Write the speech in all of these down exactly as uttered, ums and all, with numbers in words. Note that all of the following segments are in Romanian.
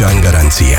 zece ani garanție.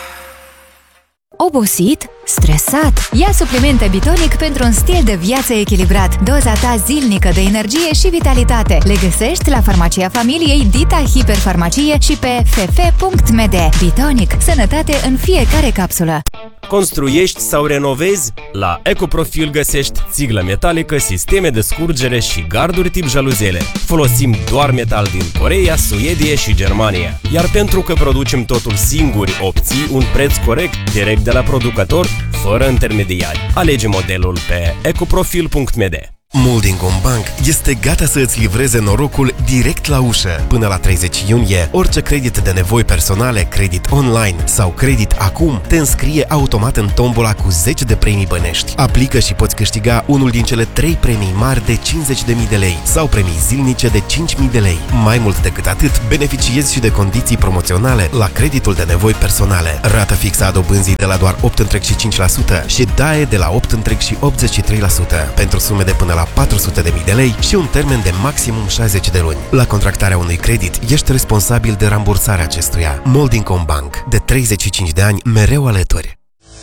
Obosit? Stresat? Ia suplimente Bitonic pentru un stil de viață echilibrat. Doza ta zilnică de energie și vitalitate. Le găsești la Farmacia Familiei, Dita Hiperfarmacie și pe f f punct m d. Bitonic. Sănătate în fiecare capsulă. Construiești sau renovezi? La Ecoprofil găsești țiglă metalică, sisteme de scurgere și garduri tip jaluzele. Folosim doar metal din Coreea, Suedia și Germania. Iar pentru că producem totul singuri, obții un preț corect direct de la producător, fără intermediari. Alege modelul pe ecoprofil punct m d. Molding on Bank este gata să îți livreze norocul direct la ușă. Până la treizeci iunie, orice credit de nevoi personale, credit online sau credit acum, te înscrie automat în tombola cu zece de premii bănești. Aplică și poți câștiga unul din cele trei premii mari de cincizeci de mii de lei sau premii zilnice de cinci mii de lei. Mai mult decât atât, beneficiezi și de condiții promoționale la creditul de nevoi personale. Rată fixă a dobânzii de la doar opt virgulă cinci la sută și D A E de la opt virgulă optzeci și trei la sută pentru sume de până la patru sute de mii de lei și un termen de maximum șaizeci de luni. La contractarea unui credit, ești responsabil de rambursarea acestuia. Molding on Bank. De treizeci și cinci de ani, mereu alături.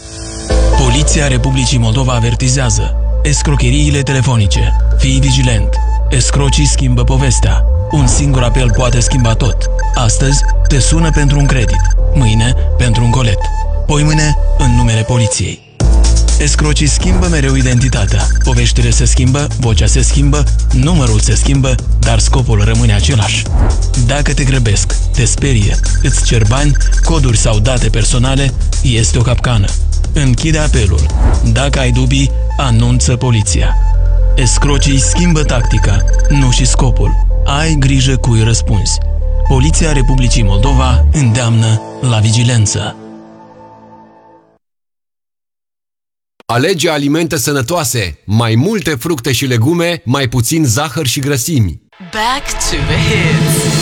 Poliția Republicii Moldova avertizează: escrocheriile telefonice. Fii vigilent. Escrocii schimbă povestea. Un singur apel poate schimba tot. Astăzi te sună pentru un credit. Mâine pentru un colet. Poimâine în numele poliției. Escrocii schimbă mereu identitatea. Poveștile se schimbă, vocea se schimbă, numărul se schimbă, dar scopul rămâne același. Dacă te grăbesc, te sperie, îți cer bani, coduri sau date personale, este o capcană. Închide apelul. Dacă ai dubii, anunță poliția. Escrocii schimbă tactica, nu și scopul. Ai grijă cui răspunzi. Poliția Republicii Moldova îndeamnă la vigilență. Alege alimente sănătoase, mai multe fructe și legume, mai puțin zahăr și grăsimi. Back to the hits.